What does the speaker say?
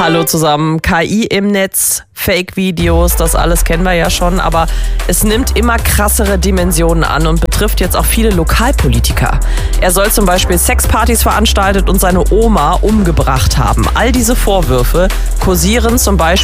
Hallo zusammen. KI im Netz, Fake-Videos, das alles kennen wir ja schon, aber es nimmt immer krassere Dimensionen an und betrifft jetzt auch viele Lokalpolitiker. Er soll zum Beispiel Sexpartys veranstaltet und seine Oma umgebracht haben. All diese Vorwürfe kursieren zum Beispiel